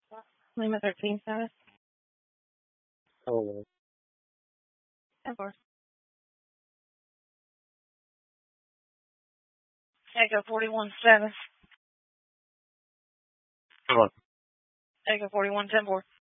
Lima 13 status. Oh, 10-4. Echo 41 status. come on. Echo 41 10-4.